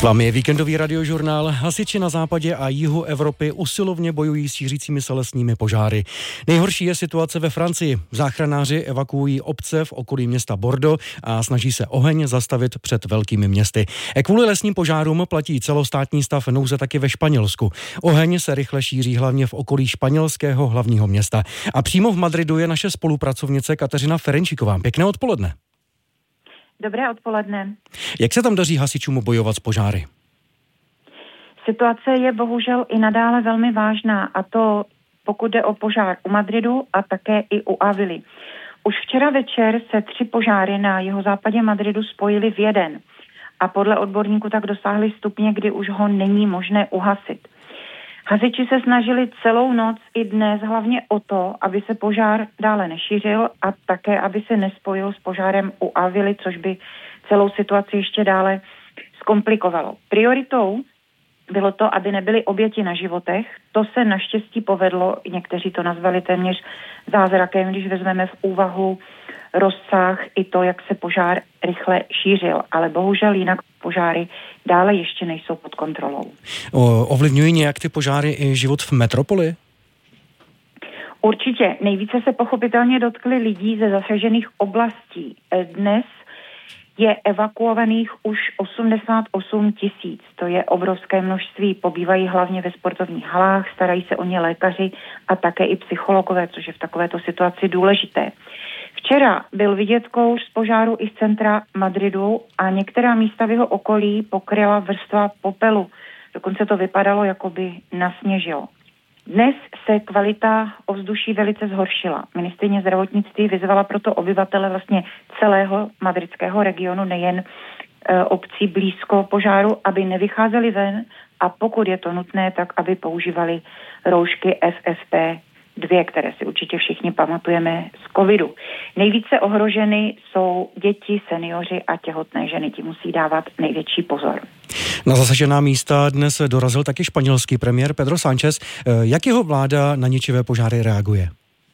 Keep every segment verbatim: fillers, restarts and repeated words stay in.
vámi je víkendový radiožurnál. Hasiči na západě a jihu Evropy usilovně bojují s šířícími se lesními požáry. Nejhorší je situace ve Francii. Záchranáři evakuují obce v okolí města Bordeaux a snaží se oheň zastavit před velkými městy. Kvůli lesním požárům platí celostátní stav nouze taky ve Španělsku. Oheň se rychle šíří hlavně v okolí španělského hlavního města. A přímo v Madridu je naše spolupracovnice Kateřina Ferenčíková. Pěkné odpoledne. Dobré odpoledne. Jak se tam daří hasičům bojovat s požáry? Situace je bohužel i nadále velmi vážná, a to pokud jde o požár u Madridu a také i u Avily. Už včera večer se tři požáry na jihozápadě Madridu spojily v jeden a podle odborníků tak dosáhly stupně, kdy už ho není možné uhasit. Hasiči se snažili celou noc i dnes hlavně o to, aby se požár dále nešířil a také, aby se nespojil s požárem u Avily, což by celou situaci ještě dále zkomplikovalo. Prioritou bylo to, aby nebyly oběti na životech. To se naštěstí povedlo, někteří to nazvali téměř zázrakem, když vezmeme v úvahu rozsah i to, jak se požár rychle šířil, ale bohužel jinak požáry dále ještě nejsou pod kontrolou. O, ovlivňují nějak ty požáry i život v metropoli? Určitě. Nejvíce se pochopitelně dotkli lidí ze zasažených oblastí. Dnes je evakuovaných už osmdesát osm tisíc. To je obrovské množství. Pobývají hlavně ve sportovních halách, starají se o ně lékaři a také i psychologové, což je v takovéto situaci důležité. Včera byl vidět kouř z požáru i z centra Madridu a některá místa v jeho okolí pokryla vrstva popelu. Dokonce to vypadalo, jako by nasněžilo. Dnes se kvalita ovzduší velice zhoršila. Ministryně zdravotnictví vyzvala proto obyvatele vlastně celého madridského regionu, nejen e, obcí blízko požáru, aby nevycházeli ven a pokud je to nutné, tak aby používali roušky F F P dva, které si určitě všichni pamatujeme z covidu. Nejvíce ohroženy jsou děti, seniori a těhotné ženy. Ti musí dávat největší pozor. Na zasažená místa dnes dorazil taky španělský premiér Pedro Sánchez. Jak jeho vláda na ničivé požáry reaguje?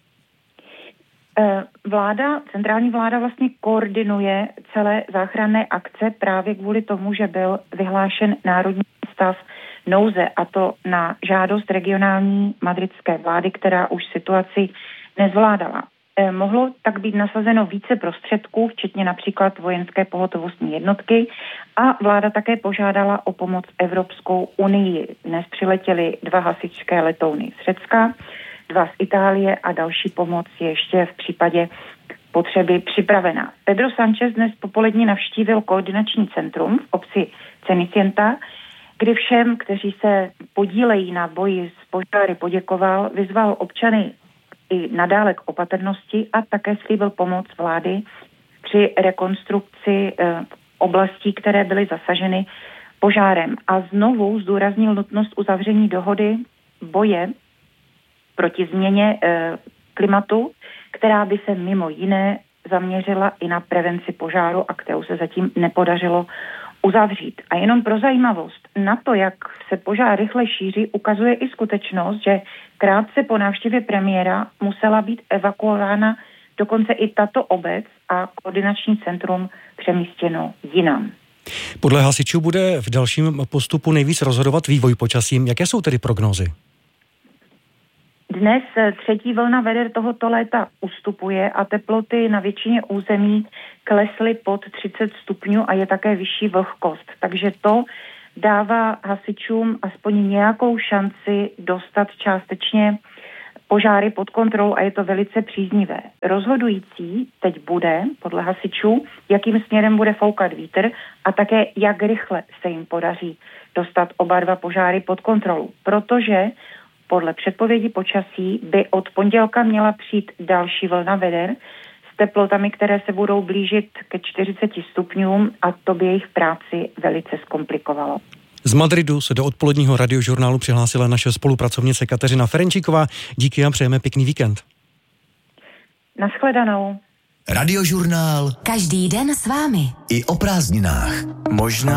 Vláda, centrální vláda vlastně koordinuje celé záchranné akce právě kvůli tomu, že byl vyhlášen národní stav nouze, a to na žádost regionální madridské vlády, která už situaci nezvládala. Eh, mohlo tak být nasazeno více prostředků, včetně například vojenské pohotovostní jednotky, a vláda také požádala o pomoc Evropskou unii. Dnes přiletěly dva hasičské letouny z Řecka, dva z Itálie a další pomoc je ještě v případě potřeby připravená. Pedro Sánchez dnes popolední navštívil koordinační centrum v obci Cenicienta, kdy všem, kteří se podílejí na boji s požáry, poděkoval, vyzval občany i nadále k opatrnosti a také slíbil pomoc vlády při rekonstrukci e, oblastí, které byly zasaženy požárem. A znovu zdůraznil nutnost uzavření dohody boje proti změně e, klimatu, která by se mimo jiné zaměřila i na prevenci požáru a kterou se zatím nepodařilo uzavřít. A jenom pro zajímavost, na to, jak se požár rychle šíří, ukazuje i skutečnost, že krátce po návštěvě premiéra musela být evakuována dokonce i tato obec a koordinační centrum přemístěno jinam. Podle hasičů bude v dalším postupu nejvíc rozhodovat vývoj počasí. Jaké jsou tedy prognózy? Dnes třetí vlna veder tohoto léta ustupuje a teploty na většině území klesly pod třicet stupňů a je také vyšší vlhkost. Takže to dává hasičům aspoň nějakou šanci dostat částečně požáry pod kontrolou a je to velice příznivé. Rozhodující teď bude, podle hasičů, jakým směrem bude foukat vítr a také jak rychle se jim podaří dostat oba dva požáry pod kontrolu. Protože podle předpovědi počasí by od pondělka měla přijít další vlna veder s teplotami, které se budou blížit ke čtyřiceti stupňům a to by jejich práci velice zkomplikovalo. Z Madridu se do odpoledního radiožurnálu přihlásila naše spolupracovnice Kateřina Ferenčíková. Díky a přejeme pěkný víkend. Naschledanou. Radiožurnál. Každý den s vámi. I o prázdninách. Možná